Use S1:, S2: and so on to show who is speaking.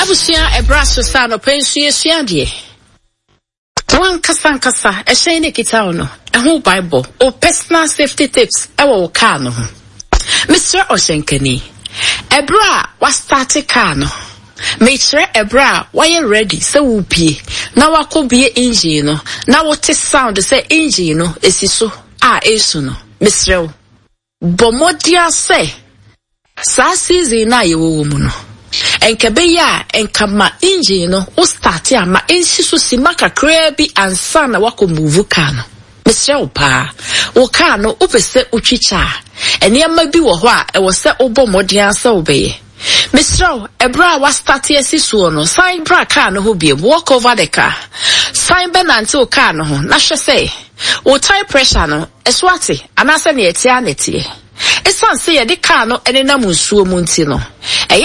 S1: Abusia ebraso sa no pensu yesua de. Wan kasa ehyen kita ono. Ehu Bible o personal safety tips ewo car no ho. Mr. Oshenkani. Ebra was start car no. Make sure ebra why ready so wupie. Na wakobie engine no. Na what sound say engine no esiso esu no. Mr. Bomodia say sa season na yewo mu no. Enkebe ya enkama engine no o start ama ensiso simaka krebi ansa na wako move car no. Mr. Opa o car no opese utwicha eniama bi wo ho a e wo se obomodia sa obeye. Mr. Ebra was start esiso no sign bra car no ho biem walk over the car sign ben until car no ho na hwe say o tire pressure no eswate anase na etia netie esan say ye de car no ene na munsuo mu nti no